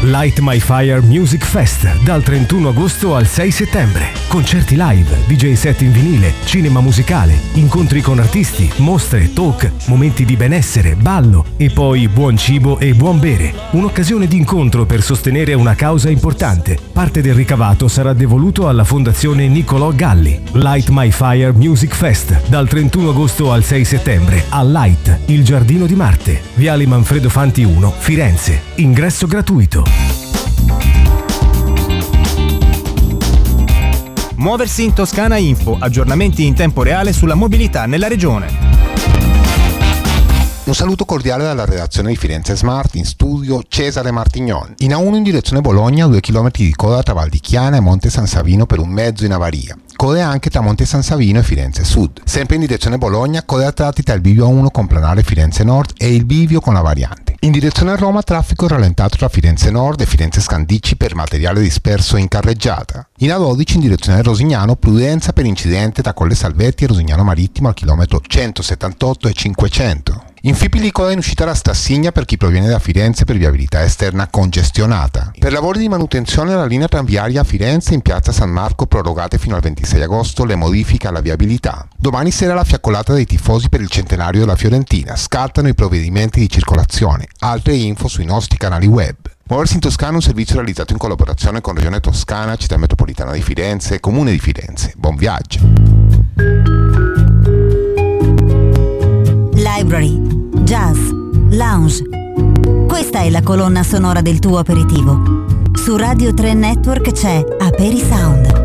Light My Fire Music Fest dal 31 agosto al 6 settembre. Concerti live, DJ set in vinile, cinema musicale, incontri con artisti, mostre, talk, momenti di benessere, ballo e poi buon cibo e buon bere. Un'occasione di incontro per sostenere una causa importante. Parte del ricavato sarà devoluto alla Fondazione Niccolò Galli. Light My Fire Music Fest dal 31 agosto al 6 settembre a Light, il Giardino di Marte, Viale Manfredo Fanti 1, Firenze. Ingresso gratuito. Muoversi in Toscana Info, aggiornamenti in tempo reale sulla mobilità nella regione. Un saluto cordiale dalla redazione di Firenze Smart, in studio Cesare Martignon. In A1 in direzione Bologna, 2 km di coda tra Val di Chiana e Monte San Savino per un mezzo in avaria. Code anche tra Monte San Savino e Firenze Sud. Sempre in direzione Bologna, code a tratti tra il bivio A1 con planare Firenze Nord e il bivio con la variante. In direzione Roma, traffico rallentato tra Firenze Nord e Firenze Scandicci per materiale disperso in carreggiata. In A12 in direzione Rosignano, prudenza per incidente tra Colle Salvetti e Rosignano Marittimo al chilometro 178 e 500. In Fipili coda in uscita da Stassigna per chi proviene da Firenze per viabilità esterna congestionata. Per lavori di manutenzione alla linea tranviaria a Firenze in piazza San Marco prorogate fino al 26 agosto le modifiche alla viabilità. Domani sera la fiaccolata dei tifosi per il centenario della Fiorentina. Scattano i provvedimenti di circolazione. Altre info sui nostri canali web. Muoversi in Toscana è un servizio realizzato in collaborazione con Regione Toscana, Città Metropolitana di Firenze e Comune di Firenze. Buon viaggio! Library, jazz, lounge. Questa è la colonna sonora del tuo aperitivo. Su Radio 3 Network c'è Aperi Sound.